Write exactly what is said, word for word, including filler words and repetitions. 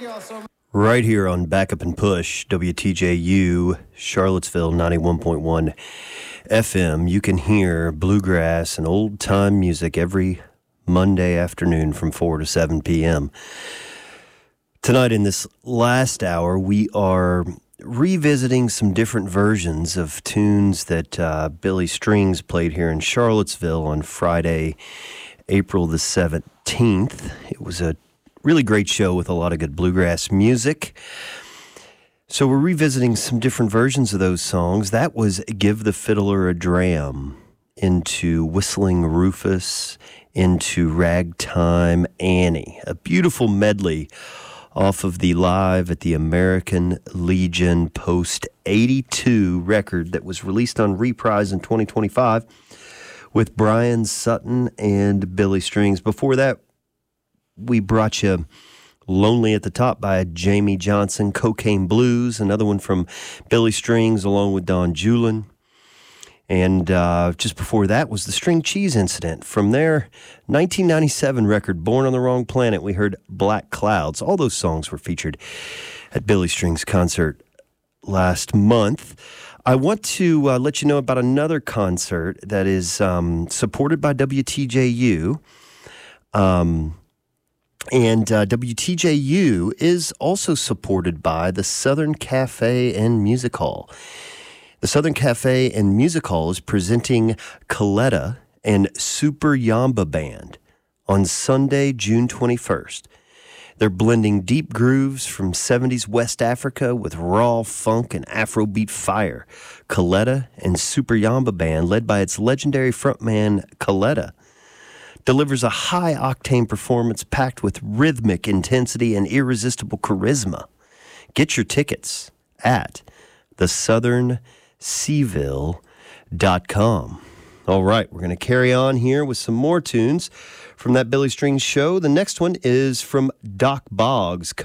Right here on Backup and Push, W T J U, Charlottesville, ninety-one point one F M. You can hear bluegrass and old-time music every Monday afternoon from four to seven p.m. Tonight, in this last hour, we are revisiting some different versions of tunes that uh, Billy Strings played here in Charlottesville on Friday, April the seventeenth. It was a really great show with a lot of good bluegrass music. So we're revisiting some different versions of those songs. That was Give the Fiddler a Dram, into Whistling Rufus, into Ragtime Annie. A beautiful medley off of the Live at the American Legion Post eighty-two record that was released on Reprise in twenty twenty-five with Brian Sutton and Billy Strings. Before that, we brought you Lonely at the Top by Jamie Johnson, Cocaine Blues, another one from Billy Strings along with Don Julin. And uh, just before that was the String Cheese Incident. From their nineteen ninety-seven record, Born on the Wrong Planet, we heard Black Clouds. All those songs were featured at Billy Strings' concert last month. I want to uh, let you know about another concert that is um, supported by W T J U. Um... And uh, W T J U is also supported by the Southern Cafe and Music Hall. The Southern Cafe and Music Hall is presenting Coletta and Super Yamba Band on Sunday, June twenty-first. They're blending deep grooves from seventies West Africa with raw funk and Afrobeat fire. Coletta and Super Yamba Band, led by its legendary frontman Coletta, delivers a high-octane performance packed with rhythmic intensity and irresistible charisma. Get your tickets at the southern seaville dot com. All right, we're going to carry on here with some more tunes from that Billy Strings show. The next one is from Doc Boggs.